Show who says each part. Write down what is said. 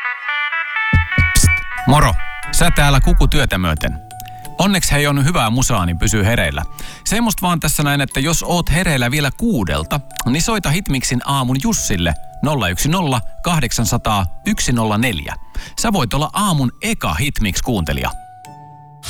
Speaker 1: Moro, sä täällä kukutyötä myöten. Onneksi hei on hyvää musaa, niin pysyy hereillä. Semmosta vaan tässä näin, että jos oot hereillä vielä 6, niin soita Hitmixin aamun Jussille 010 800 104. Sä voit olla aamun eka Hitmix-kuuntelija.